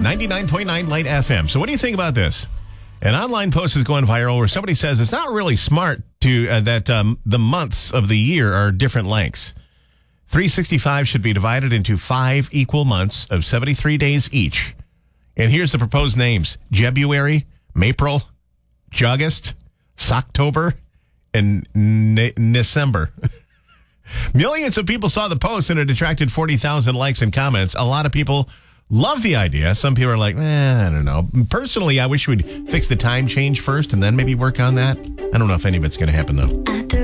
99.9 Light FM. So what do you think about this? An online post is going viral where somebody says it's not really smart to that the months of the year are different lengths. 365 should be divided into 5 equal months of 73 days each. And here's the proposed names: Jebuary, Mapril, Jugust, Socktober, and December. Millions of people saw the post and it attracted 40,000 likes and comments. A lot of people love the idea. Some people are like, I don't know. Personally, I wish we'd fix the time change first and then maybe work on that. I don't know if any of it's going to happen, though.